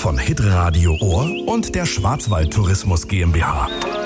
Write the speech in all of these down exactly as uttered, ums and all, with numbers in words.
von Hitradio Ohr und der Schwarzwald Tourismus GmbH.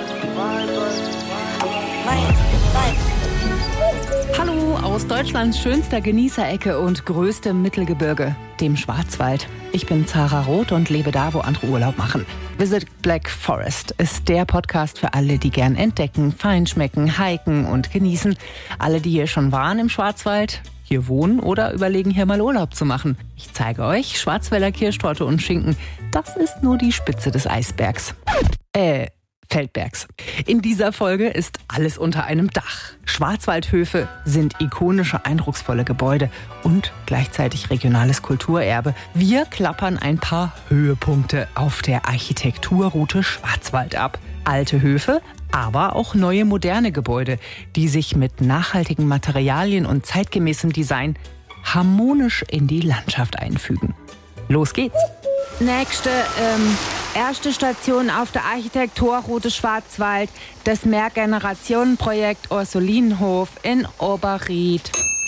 Hallo aus Deutschlands schönster Genießerecke und größtem Mittelgebirge, dem Schwarzwald. Ich bin Zara Roth und lebe da, wo andere Urlaub machen. Visit Black Forest ist der Podcast für alle, die gern entdecken, feinschmecken, hiken und genießen. Alle, die hier schon waren im Schwarzwald, hier wohnen oder überlegen, hier mal Urlaub zu machen. Ich zeige euch Schwarzwälder Kirschtorte und Schinken. Das ist nur die Spitze des Eisbergs. Äh... Feldbergs. In dieser Folge ist alles unter einem Dach. Schwarzwaldhöfe sind ikonische, eindrucksvolle Gebäude und gleichzeitig regionales Kulturerbe. Wir klappern ein paar Höhepunkte auf der Architekturroute Schwarzwald ab. Alte Höfe, aber auch neue moderne Gebäude, die sich mit nachhaltigen Materialien und zeitgemäßem Design harmonisch in die Landschaft einfügen. Los geht's! Nächste, ähm, erste Station auf der Architekturroute Schwarzwald, das Mehrgenerationenprojekt Ursulinenhof in Oberried.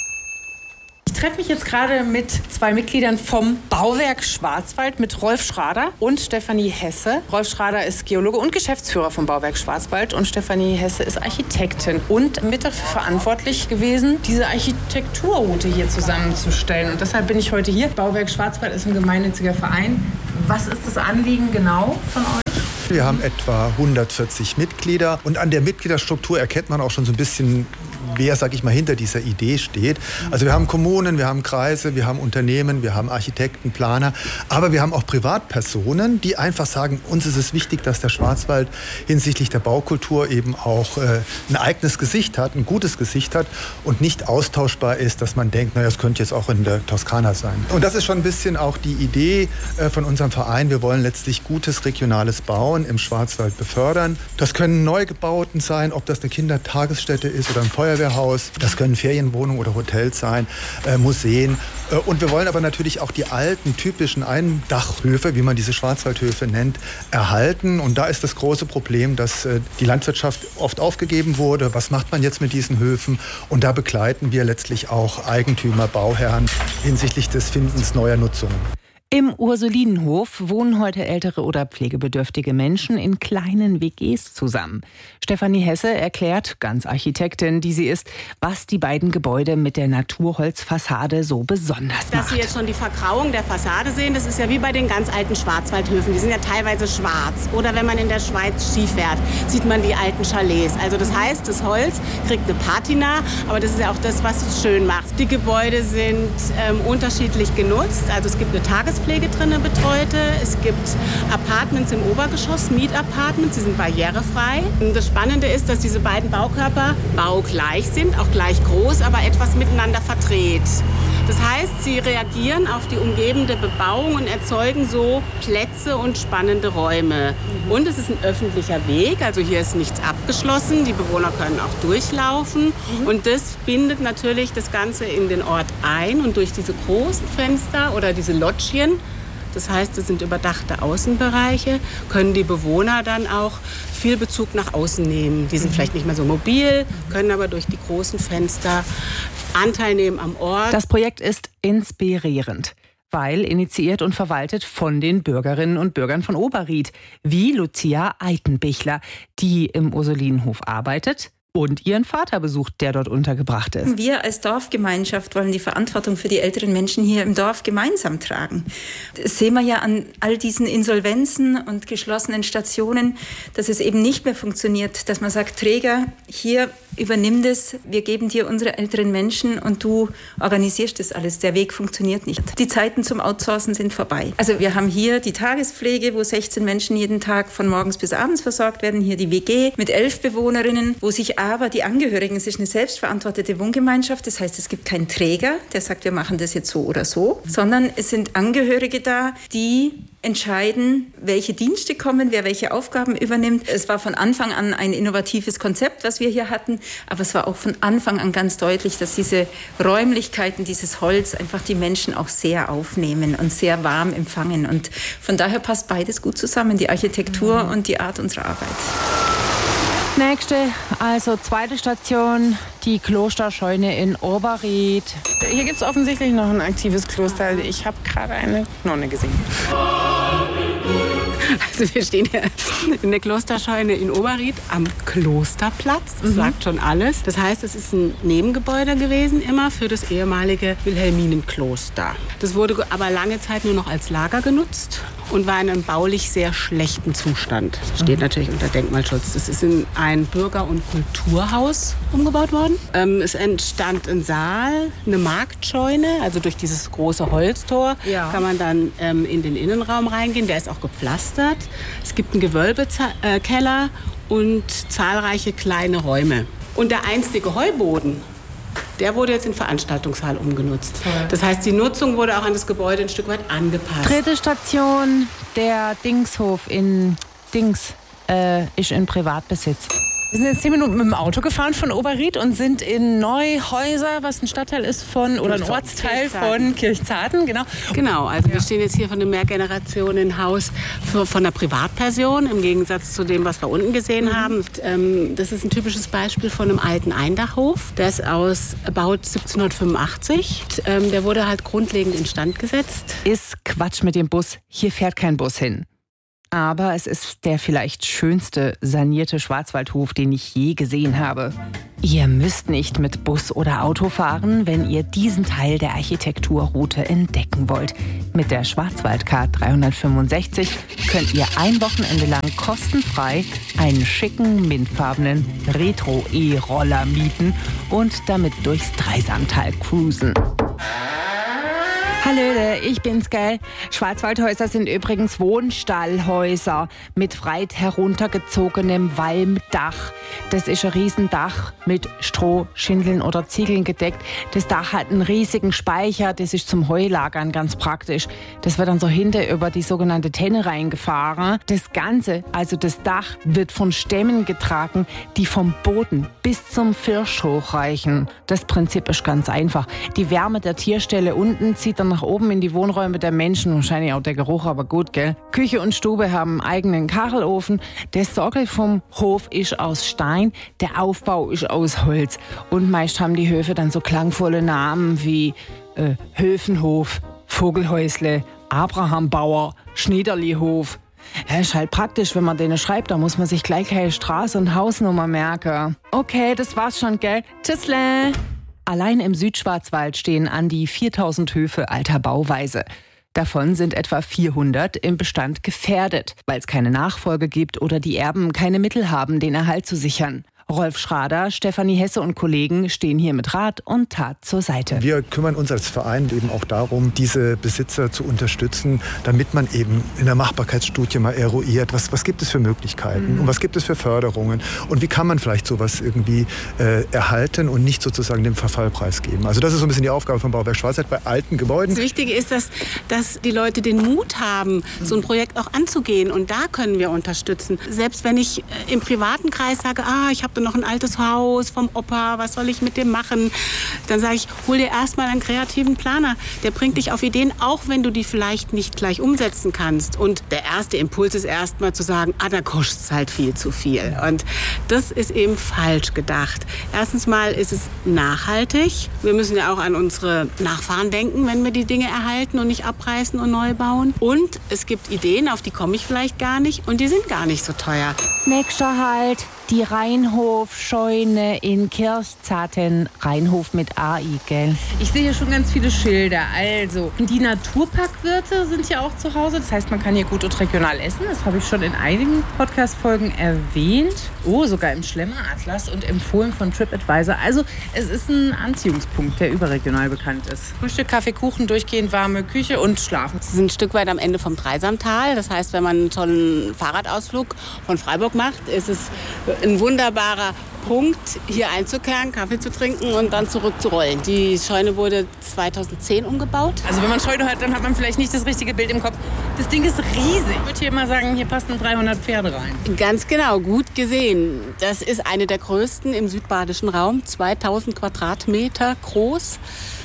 Ich treffe mich jetzt gerade mit zwei Mitgliedern vom Bauwerk Schwarzwald, mit Rolf Schrader und Stefanie Hesse. Rolf Schrader ist Geologe und Geschäftsführer vom Bauwerk Schwarzwald und Stefanie Hesse ist Architektin und mit dafür verantwortlich gewesen, diese Architekturroute hier zusammenzustellen. Und deshalb bin ich heute hier. Bauwerk Schwarzwald ist ein gemeinnütziger Verein. Was ist das Anliegen genau von euch? Wir haben etwa hundertvierzig Mitglieder und an der Mitgliederstruktur erkennt man auch schon so ein bisschen, wer, sag ich mal, hinter dieser Idee steht. Also wir haben Kommunen, wir haben Kreise, wir haben Unternehmen, wir haben Architekten, Planer, aber wir haben auch Privatpersonen, die einfach sagen, uns ist es wichtig, dass der Schwarzwald hinsichtlich der Baukultur eben auch äh, ein eigenes Gesicht hat, ein gutes Gesicht hat und nicht austauschbar ist, dass man denkt, naja, das könnte jetzt auch in der Toskana sein. Und das ist schon ein bisschen auch die Idee äh, von unserem Verein. Wir wollen letztlich gutes regionales Bauen im Schwarzwald befördern. Das können Neugebauten sein, ob das eine Kindertagesstätte ist oder ein Feuerwehrhaus. Das können Ferienwohnungen oder Hotels sein, äh, Museen. Äh, und wir wollen aber natürlich auch die alten, typischen Eindachhöfe, wie man diese Schwarzwaldhöfe nennt, erhalten. Und da ist das große Problem, dass äh, die Landwirtschaft oft aufgegeben wurde. Was macht man jetzt mit diesen Höfen? Und da begleiten wir letztlich auch Eigentümer, Bauherren hinsichtlich des Findens neuer Nutzungen. Im Ursulinenhof wohnen heute ältere oder pflegebedürftige Menschen in kleinen W Gs zusammen. Stefanie Hesse erklärt, ganz Architektin, die sie ist, was die beiden Gebäude mit der Naturholzfassade so besonders macht. Dass Sie jetzt schon die Vergrauung der Fassade sehen, das ist ja wie bei den ganz alten Schwarzwaldhöfen. Die sind ja teilweise schwarz. Oder wenn man in der Schweiz Ski fährt, sieht man die alten Chalets. Also das heißt, das Holz kriegt eine Patina, aber das ist ja auch das, was es schön macht. Die Gebäude sind ähm, unterschiedlich genutzt. Also es gibt eine Tages Pflege drinne betreute. Es gibt Apartments im Obergeschoss, Mietapartments, die sind barrierefrei. Und das Spannende ist, dass diese beiden Baukörper baugleich sind, auch gleich groß, aber etwas miteinander verdreht. Das heißt, sie reagieren auf die umgebende Bebauung und erzeugen so Plätze und spannende Räume. Und es ist ein öffentlicher Weg, also hier ist nichts abgeschlossen. Die Bewohner können auch durchlaufen. Und das bindet natürlich das Ganze in den Ort ein. Und durch diese großen Fenster oder diese Loggien, das heißt, es sind überdachte Außenbereiche, können die Bewohner dann auch viel Bezug nach außen nehmen. Die sind vielleicht nicht mehr so mobil, können aber durch die großen Fenster Anteil nehmen am Ort. Das Projekt ist inspirierend, weil initiiert und verwaltet von den Bürgerinnen und Bürgern von Oberried, wie Lucia Eitenbichler, die im Ursulinenhof arbeitet und ihren Vater besucht, der dort untergebracht ist. Wir als Dorfgemeinschaft wollen die Verantwortung für die älteren Menschen hier im Dorf gemeinsam tragen. Das sehen wir ja an all diesen Insolvenzen und geschlossenen Stationen, dass es eben nicht mehr funktioniert, dass man sagt, Träger, hier übernimm das, wir geben dir unsere älteren Menschen und du organisierst das alles. Der Weg funktioniert nicht. Die Zeiten zum Outsourcen sind vorbei. Also wir haben hier die Tagespflege, wo sechzehn Menschen jeden Tag von morgens bis abends versorgt werden. Hier die W G mit elf Bewohnerinnen, wo sich aber die Angehörigen, es ist eine selbstverantwortete Wohngemeinschaft, das heißt, es gibt keinen Träger, der sagt, wir machen das jetzt so oder so, sondern es sind Angehörige da, die entscheiden, welche Dienste kommen, wer welche Aufgaben übernimmt. Es war von Anfang an ein innovatives Konzept, was wir hier hatten, aber es war auch von Anfang an ganz deutlich, dass diese Räumlichkeiten, dieses Holz einfach die Menschen auch sehr aufnehmen und sehr warm empfangen. Und von daher passt beides gut zusammen, die Architektur mhm. und die Art unserer Arbeit. Nächste, also zweite Station, die Klosterscheune in Oberried. Hier gibt es offensichtlich noch ein aktives Kloster. Ich habe gerade eine Nonne gesehen. Also wir stehen hier in der Klosterscheune in Oberried am Klosterplatz. Das mhm. sagt schon alles. Das heißt, es ist ein Nebengebäude gewesen, immer für das ehemalige Wilhelminenkloster. Das wurde aber lange Zeit nur noch als Lager genutzt und war in einem baulich sehr schlechten Zustand. Das steht natürlich unter Denkmalschutz. Das ist in ein Bürger- und Kulturhaus umgebaut worden. Ähm, es entstand ein Saal, eine Marktscheune, also durch dieses große Holztor ja. kann man dann ähm, in den Innenraum reingehen. Der ist auch gepflastert. Es gibt einen Gewölbekeller und zahlreiche kleine Räume. Und der einstige Heuboden, der wurde jetzt in Veranstaltungssaal umgenutzt. Toll. Das heißt, die Nutzung wurde auch an das Gebäude ein Stück weit angepasst. Dritte Station, der Dingshof in Dings äh, ist in Privatbesitz. Wir sind jetzt zehn Minuten mit dem Auto gefahren von Oberried und sind in Neuhäuser, was ein Stadtteil ist von, oder ein Ortsteil von Kirchzarten. Genau, genau also ja. wir stehen jetzt hier von einem Mehrgenerationenhaus für, von einer Privatperson, im Gegensatz zu dem, was wir unten gesehen mhm. haben. Ähm, das ist ein typisches Beispiel von einem alten Eindachhof. Der ist aus about siebzehnhundertfünfundachtzig. Ähm, der wurde halt grundlegend instand gesetzt. Ist Quatsch mit dem Bus. Hier fährt kein Bus hin. Aber es ist der vielleicht schönste sanierte Schwarzwaldhof, den ich je gesehen habe. Ihr müsst nicht mit Bus oder Auto fahren, wenn ihr diesen Teil der Architekturroute entdecken wollt. Mit der Schwarzwaldcard dreihundertfünfundsechzig könnt ihr ein Wochenende lang kostenfrei einen schicken, mintfarbenen Retro-E-Roller mieten und damit durchs Dreisamtal cruisen. Hallöle, ich bin's, gell? Schwarzwaldhäuser sind übrigens Wohnstallhäuser mit weit heruntergezogenem Walmdach. Das ist ein Riesendach mit Stroh, Schindeln oder Ziegeln gedeckt. Das Dach hat einen riesigen Speicher, das ist zum Heulagern ganz praktisch. Das wird dann so hinter über die sogenannte Tenne reingefahren. Das Ganze, also das Dach, wird von Stämmen getragen, die vom Boden bis zum Firsch hochreichen. Das Prinzip ist ganz einfach. Die Wärme der Tierställe unten zieht dann nach oben in die Wohnräume der Menschen. Wahrscheinlich auch der Geruch, aber gut, gell? Küche und Stube haben einen eigenen Kachelofen. Der Sockel vom Hof ist aus Stein, der Aufbau ist aus Holz. Und meist haben die Höfe dann so klangvolle Namen wie äh, Höfenhof, Vogelhäusle, Abrahambauer, Schneiderlihof. Ja, ist halt praktisch, wenn man denen schreibt, da muss man sich gleich keine Straße und Hausnummer merken. Okay, das war's schon, gell? Tschüssle! Allein im Südschwarzwald stehen an die viertausend Höfe alter Bauweise. Davon sind etwa vierhundert im Bestand gefährdet, weil es keine Nachfolge gibt oder die Erben keine Mittel haben, den Erhalt zu sichern. Rolf Schrader, Stefanie Hesse und Kollegen stehen hier mit Rat und Tat zur Seite. Wir kümmern uns als Verein eben auch darum, diese Besitzer zu unterstützen, damit man eben in der Machbarkeitsstudie mal eruiert, was, was gibt es für Möglichkeiten mhm. und was gibt es für Förderungen und wie kann man vielleicht sowas irgendwie äh, erhalten und nicht sozusagen dem Verfall preisgeben. Also das ist so ein bisschen die Aufgabe von Bauwerk Schwarzwald bei alten Gebäuden. Das Wichtige ist, dass, dass die Leute den Mut haben, so ein Projekt auch anzugehen und da können wir unterstützen. Selbst wenn ich im privaten Kreis sage, ah, ich habe noch ein altes Haus vom Opa, was soll ich mit dem machen? Dann sage ich, hol dir erstmal einen kreativen Planer. Der bringt dich auf Ideen, auch wenn du die vielleicht nicht gleich umsetzen kannst. Und der erste Impuls ist erstmal zu sagen, ah, da kostet es halt viel zu viel. Und das ist eben falsch gedacht. Erstens mal ist es nachhaltig. Wir müssen ja auch an unsere Nachfahren denken, wenn wir die Dinge erhalten und nicht abreißen und neu bauen. Und es gibt Ideen, auf die komme ich vielleicht gar nicht und die sind gar nicht so teuer. Nächster Halt. Die Rheinhof-Scheune in Kirchzarten. Rheinhof mit A I, gell? Ich sehe hier schon ganz viele Schilder. Also, die Naturparkwirte sind hier auch zu Hause. Das heißt, man kann hier gut und regional essen. Das habe ich schon in einigen Podcast-Folgen erwähnt. Oh, sogar im Schlemmeratlas und empfohlen von TripAdvisor. Also, es ist ein Anziehungspunkt, der überregional bekannt ist. Frühstück, Kaffee, Kuchen, durchgehend warme Küche und Schlafen. Es ist ein Stück weit am Ende vom Dreisamtal. Das heißt, wenn man einen tollen Fahrradausflug von Freiburg macht, ist es ein wunderbarer Punkt, hier einzukehren, Kaffee zu trinken und dann zurückzurollen. Die Scheune wurde zweitausendzehn umgebaut. Also wenn man Scheune hört, dann hat man vielleicht nicht das richtige Bild im Kopf. Das Ding ist riesig. Ich würde hier mal sagen, hier passen dreihundert Pferde rein. Ganz genau, gut gesehen. Das ist eine der größten im südbadischen Raum, zweitausend Quadratmeter groß.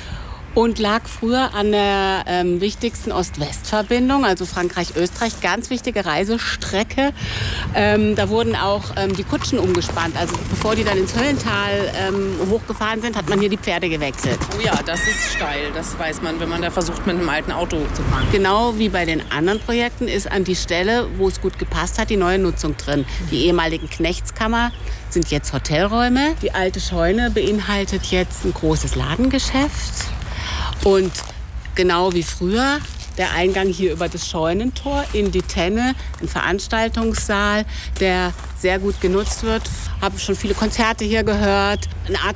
und lag früher an der ähm, wichtigsten Ost-West-Verbindung, also Frankreich-Österreich, ganz wichtige Reisestrecke. Ähm, da wurden auch ähm, die Kutschen umgespannt. Also bevor die dann ins Höllental ähm, hochgefahren sind, hat man hier die Pferde gewechselt. Oh ja, das ist steil. Das weiß man, wenn man da versucht, mit einem alten Auto hochzufahren. Genau wie bei den anderen Projekten ist an die Stelle, wo es gut gepasst hat, die neue Nutzung drin. Die ehemaligen Knechtskammer sind jetzt Hotelräume. Die alte Scheune beinhaltet jetzt ein großes Ladengeschäft. Und genau wie früher, der Eingang hier über das Scheunentor in die Tenne, ein Veranstaltungssaal, der sehr gut genutzt wird. Habe schon viele Konzerte hier gehört, eine Art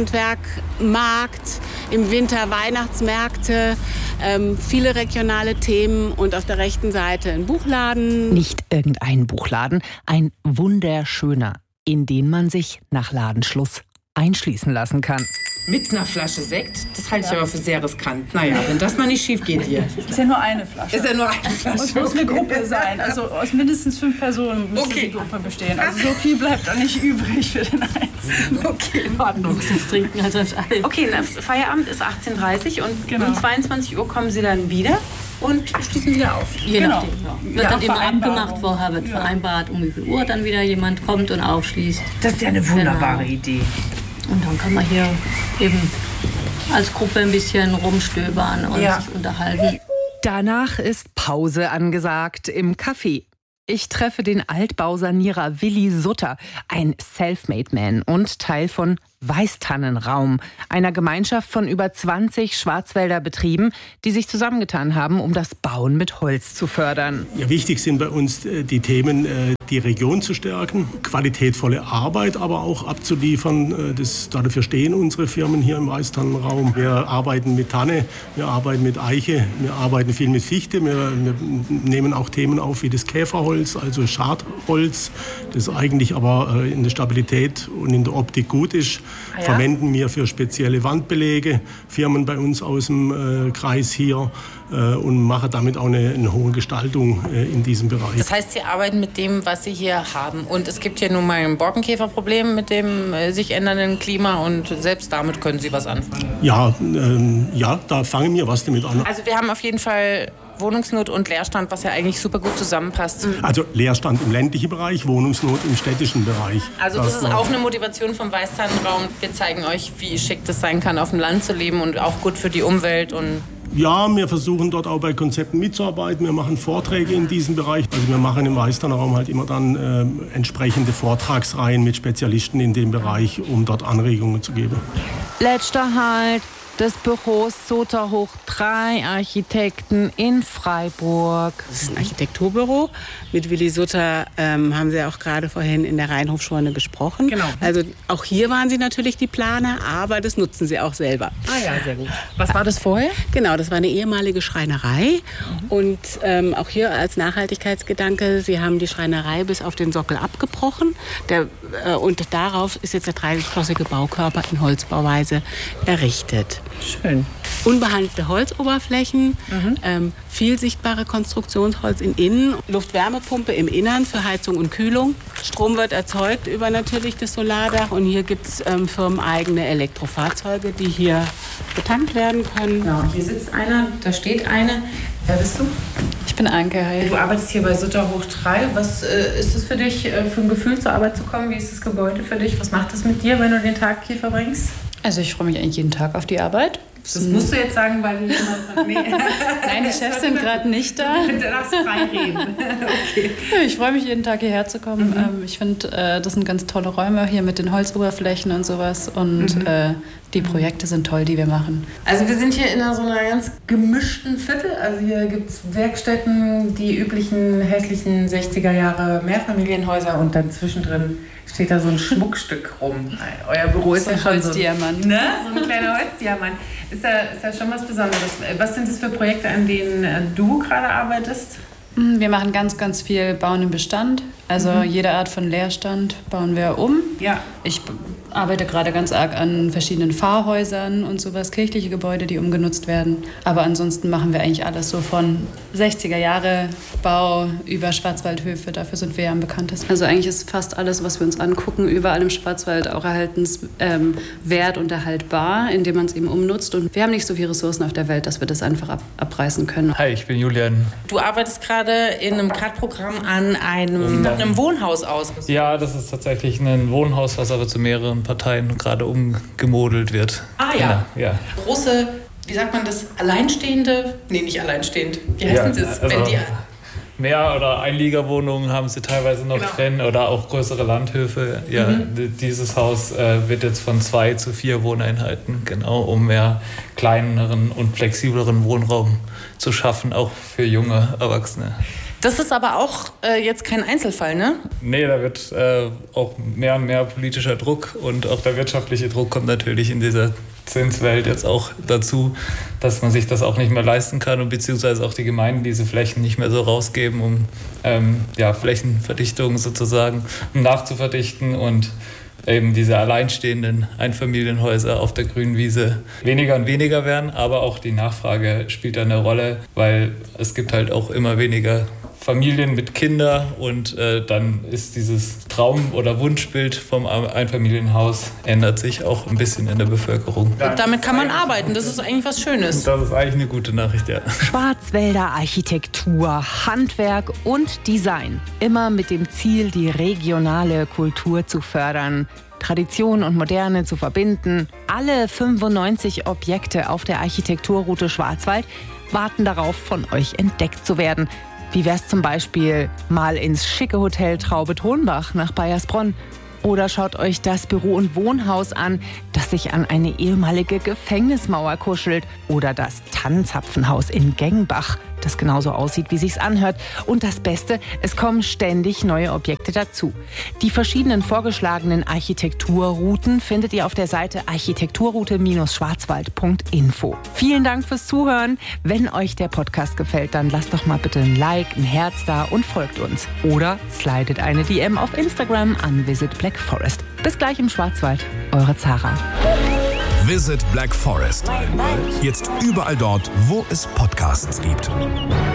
Kunsthandwerkmarkt, im Winter Weihnachtsmärkte, ähm, viele regionale Themen und auf der rechten Seite ein Buchladen. Nicht irgendein Buchladen, ein wunderschöner, in den man sich nach Ladenschluss einschließen lassen kann. Mit einer Flasche Sekt, das halte ich aber für sehr riskant. Naja, wenn das mal nicht schief geht hier. Ist ja nur eine Flasche. Ist ja nur eine Flasche. Es muss eine Gruppe sein. Also aus mindestens fünf Personen müsste okay. die Gruppe bestehen. Also so viel bleibt da nicht übrig für den Einzelnen. Okay, in Ordnung. Das trinken hat das alles. Okay, Feierabend ist achtzehn Uhr dreißig und genau. um zweiundzwanzig Uhr kommen Sie dann wieder und schließen wieder auf. Je genau. nachdem. Ja. Wird Ja, dann immer abgemacht, vorher wird ja. vereinbart, um wie viel Uhr dann wieder jemand kommt und aufschließt. Das ist ja eine wunderbare genau. Idee. Und dann kann man hier eben als Gruppe ein bisschen rumstöbern und ja. sich unterhalten. Danach ist Pause angesagt im Café. Ich treffe den Altbausanierer Willi Sutter, ein Selfmade-Man und Teil von Weißtannenraum, einer Gemeinschaft von über zwanzig Schwarzwälder Betrieben, die sich zusammengetan haben, um das Bauen mit Holz zu fördern. Ja, wichtig sind bei uns die Themen, die Region zu stärken, qualitätvolle Arbeit aber auch abzuliefern. Das, dafür stehen unsere Firmen hier im Weißtannenraum. Wir arbeiten mit Tanne, wir arbeiten mit Eiche, wir arbeiten viel mit Fichte. Wir, wir nehmen auch Themen auf wie das Käferholz, also Schadholz, das eigentlich aber in der Stabilität und in der Optik gut ist. Ah ja? Verwenden wir für spezielle Wandbelege, Firmen bei uns aus dem äh, Kreis hier äh, und machen damit auch eine, eine hohe Gestaltung äh, in diesem Bereich. Das heißt, Sie arbeiten mit dem, was Sie hier haben. Und es gibt hier nun mal ein Borkenkäferproblem mit dem äh, sich ändernden Klima und selbst damit können Sie was anfangen. Ja, ähm, ja, da fangen wir was damit an. Also wir haben auf jeden Fall Wohnungsnot und Leerstand, was ja eigentlich super gut zusammenpasst. Also Leerstand im ländlichen Bereich, Wohnungsnot im städtischen Bereich. Also das, das ist auch eine Motivation vom Weißtannenraum. Wir zeigen euch, wie schick das sein kann, auf dem Land zu leben und auch gut für die Umwelt. Und ja, wir versuchen dort auch bei Konzepten mitzuarbeiten. Wir machen Vorträge in diesem Bereich. Also wir machen im Weißtannenraum halt immer dann äh, entsprechende Vortragsreihen mit Spezialisten in dem Bereich, um dort Anregungen zu geben. Letzter Halt des Büros Sutter Hoch drei Architekten in Freiburg. Das ist ein Architekturbüro. Mit Willi Sutter ähm, haben Sie auch gerade vorhin in der Rheinhofscheune gesprochen. Genau. Also auch hier waren Sie natürlich die Planer, aber das nutzen Sie auch selber. Ah ja, sehr gut. Was war das vorher? Genau, das war eine ehemalige Schreinerei. Mhm. Und ähm, auch hier als Nachhaltigkeitsgedanke, Sie haben die Schreinerei bis auf den Sockel abgebrochen. Der, äh, und darauf ist jetzt der dreigeschossige Baukörper in Holzbauweise errichtet. Schön. Unbehandelte Holzoberflächen, mhm. ähm, viel sichtbare Konstruktionsholz in Innen, Luft-Wärmepumpe im Innern für Heizung und Kühlung. Strom wird erzeugt über natürlich das Solardach und hier gibt es ähm, firmeneigene Elektrofahrzeuge, die hier betankt werden können. Genau, hier sitzt einer, da steht eine. Wer bist du? Ich bin Anke. Hi. Du arbeitest hier bei Sutter Hoch drei. Was äh, ist es für dich, äh, für ein Gefühl zur Arbeit zu kommen? Wie ist das Gebäude für dich? Was macht es mit dir, wenn du den Tag hier verbringst? Also ich freue mich eigentlich jeden Tag auf die Arbeit. Das musst du jetzt sagen, weil jemand sagt, nee. Nein, die Chefs sind gerade nicht da. Du darfst frei reden. Okay. Ich freue mich, jeden Tag hierher zu kommen. Mhm. Ich finde, das sind ganz tolle Räume hier mit den Holzoberflächen und sowas. Und mhm. äh, die Projekte sind toll, die wir machen. Also wir sind hier in so einer ganz gemischten Viertel. Also hier gibt es Werkstätten, die üblichen hässlichen sechziger Jahre Mehrfamilienhäuser und dann zwischendrin steht da so ein Schmuckstück rum. Euer Büro ist so ja schon Holzdiamant. So, ne? So ein kleiner Holzdiamant. Ist ja, ist ja schon was Besonderes. Was sind das für Projekte, an denen du gerade arbeitest? Wir machen ganz, ganz viel Bauen im Bestand. Also mhm. jede Art von Leerstand bauen wir um. Ja. Ich arbeite gerade ganz arg an verschiedenen Pfarrhäusern und sowas, kirchliche Gebäude, die umgenutzt werden. Aber ansonsten machen wir eigentlich alles so von sechziger Jahre Bau über Schwarzwaldhöfe. Dafür sind wir ja am bekanntesten. Also eigentlich ist fast alles, was wir uns angucken, überall im Schwarzwald auch erhaltenswert ähm, und erhaltbar, indem man es eben umnutzt. Und wir haben nicht so viele Ressourcen auf der Welt, dass wir das einfach ab, abreißen können. Hi, ich bin Julian. Du arbeitest gerade in einem C A D-Programm an einem, um, einem Wohnhaus aus. Ja, das ist tatsächlich ein Wohnhaus, was aber zu mehreren Parteien gerade umgemodelt wird. Ah ja. ja, ja. Große, wie sagt man das, alleinstehende? Nee, nicht alleinstehend. Wie heißt ja, das? Also wenn die Mehr- oder Einliegerwohnungen haben sie teilweise noch genau. drin oder auch größere Landhöfe. Ja, mhm. Dieses Haus äh, wird jetzt von zwei zu vier Wohneinheiten, genau, um mehr kleineren und flexibleren Wohnraum zu schaffen, auch für junge Erwachsene. Das ist aber auch äh, jetzt kein Einzelfall, ne? Nee, da wird äh, auch mehr und mehr politischer Druck und auch der wirtschaftliche Druck kommt natürlich in dieser Zinswelt jetzt auch dazu, dass man sich das auch nicht mehr leisten kann und beziehungsweise auch die Gemeinden diese Flächen nicht mehr so rausgeben, um ähm, ja, Flächenverdichtung sozusagen um nachzuverdichten und eben diese alleinstehenden Einfamilienhäuser auf der grünen Wiese weniger und weniger werden, aber auch die Nachfrage spielt da eine Rolle, weil es gibt halt auch immer weniger Familien mit Kindern und äh, dann ist dieses Traum- oder Wunschbild vom Einfamilienhaus ändert sich auch ein bisschen in der Bevölkerung. Und damit kann man arbeiten, das ist eigentlich was Schönes. Das ist eigentlich eine gute Nachricht, ja. Schwarzwälder Architektur, Handwerk und Design. Immer mit dem Ziel, die regionale Kultur zu fördern. Tradition und Moderne zu verbinden. Alle fünfundneunzig Objekte auf der Architekturroute Schwarzwald warten darauf, von euch entdeckt zu werden. Wie wär's zum Beispiel mal ins schicke Hotel Traube-Tonbach nach Baiersbronn? Oder schaut euch das Büro- und Wohnhaus an, das sich an eine ehemalige Gefängnismauer kuschelt. Oder das Tannenzapfenhaus in Gengbach, das genauso aussieht, wie sich's anhört. Und das Beste, es kommen ständig neue Objekte dazu. Die verschiedenen vorgeschlagenen Architekturrouten findet ihr auf der Seite architekturroute schwarzwald punkt info. Vielen Dank fürs Zuhören. Wenn euch der Podcast gefällt, dann lasst doch mal bitte ein Like, ein Herz da und folgt uns. Oder slidet eine D M auf Instagram an Visit Black Forest. Bis gleich im Schwarzwald. Eure Zara. Visit Black Forest. Jetzt überall dort, wo es Podcasts gibt.